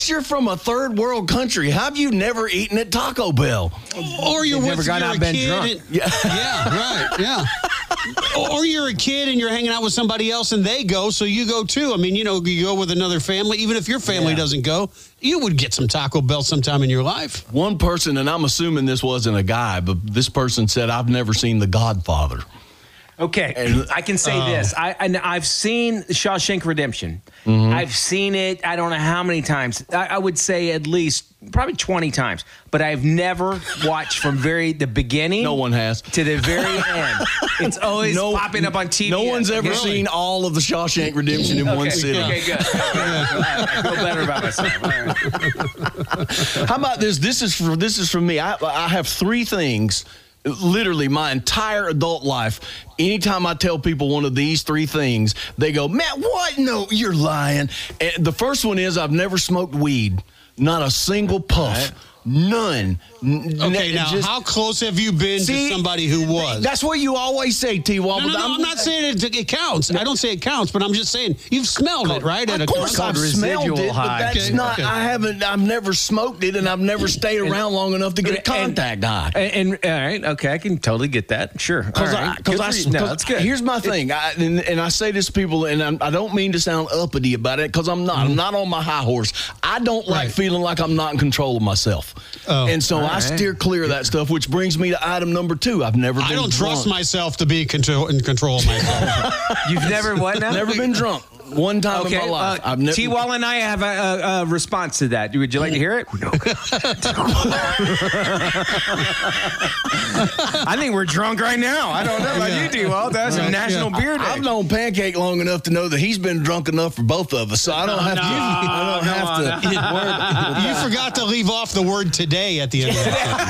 You're from a third world country. How have you never eaten at Taco Bell? Or you're never gone out and been drunk. Yeah, right, yeah. Or you're a kid and you're hanging out with somebody else and they go, so you go too. I mean, you go with another family. Even if your family doesn't go, you would get some Taco Bell sometime in your life. One person, and I'm assuming this wasn't a guy, but this person said, I've never seen The Godfather. Okay, I can say this. I've seen Shawshank Redemption. Mm-hmm. I've seen it, I don't know how many times. I would say at least probably 20 times. But I've never watched from the beginning. No one has. To the very end. It's always popping up on TV. No one's ever seen all of the Shawshank Redemption in one sitting. Okay, good. I feel better about myself. All right. How about this? This is from me. I have three things. Literally, my entire adult life, anytime I tell people one of these three things, they go, Matt, what? No, you're lying. And the first one is I've never smoked weed. Not a single puff. None. Okay, now, how close have you been to somebody who was? That's what you always say, T-Wall. No, I'm not saying it counts. I don't say it counts, but I'm just saying you've smelled it, right? Of course I've smelled it, but that's not, I've never smoked it, and I've never stayed around long enough to get a contact high. And all right, okay, I can totally get that. Sure. That's good. Here's my thing, and I say this to people, and I don't mean to sound uppity about it, because I'm not. I'm not on my high horse. I don't like feeling like I'm not in control of myself. And so I steer clear of that stuff, which brings me to item number 2. I've never been drunk. I don't trust myself to be in control of myself. You've never what now? Never been drunk. One time in my life. T-Wall and I have a response to that. Would you like to hear it? I think we're drunk right now. I don't know about you, T-Wall. That's a National Beer Day. I've known Pancake long enough to know that he's been drunk enough for both of us, so I don't have to. You forgot to leave off the word today at the end of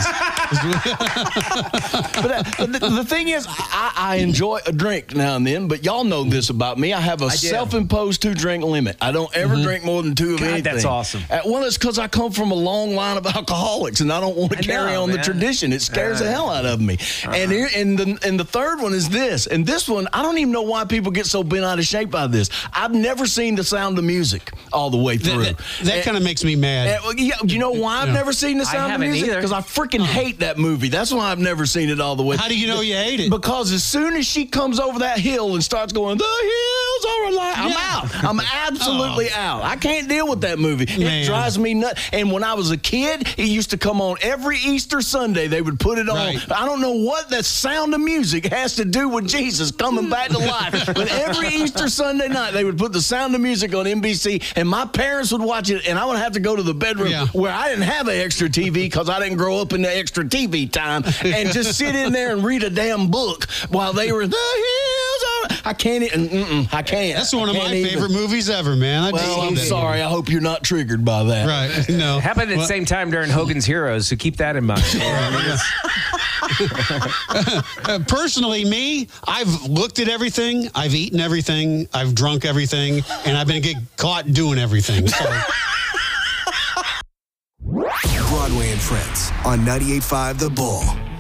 that. But the thing is, I enjoy a drink now and then, but y'all know this about me. I have a self-imposed 2-drink limit. I don't ever drink more than 2 of anything. That's awesome. Well, it's because I come from a long line of alcoholics, and I don't want to carry on the tradition. It scares the hell out of me. And the third one is this. And this one, I don't even know why people get so bent out of shape by this. I've never seen The Sound of Music all the way through. That kind of makes me mad. You know why I've never seen The Sound of Music? Because I freaking hate that movie. That's why I've never seen it all the way. How do you know you hate it? Because as soon as she comes over that hill and starts going, the hills are alive, I'm out. I'm absolutely out. I can't deal with that movie. It drives me nuts. And when I was a kid, it used to come on every Easter Sunday. They would put it on. I don't know what The Sound of Music has to do with Jesus coming back to life. But every Easter Sunday night, they would put The Sound of Music on NBC, and my parents would watch it, and I would have to go to the bedroom where I didn't have an extra TV because I didn't grow up in the extra TV time, and just sit in there and read a damn book while they were, the hills are... I can't. I can't. That's one of my favorite movies ever, man. I'm sorry. I hope you're not triggered by that. Right. No. Happened at the same time during Hogan's Heroes, so keep that in mind. Personally, me, I've looked at everything, I've eaten everything, I've drunk everything, and I've been caught doing everything. So. Broadway and Friends on 98.5 The Bull.